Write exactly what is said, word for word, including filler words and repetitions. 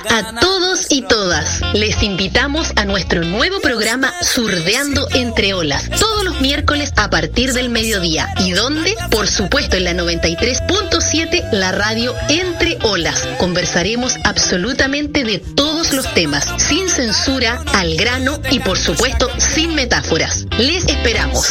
A todos y todas, les invitamos a nuestro nuevo programa Surdeando Entre Olas, todos los miércoles a partir del mediodía. ¿Y dónde? Por supuesto en la noventa y tres punto siete, la radio Entre Olas. Conversaremos absolutamente de todos los temas, sin censura, al grano y por supuesto sin metáforas. Les esperamos.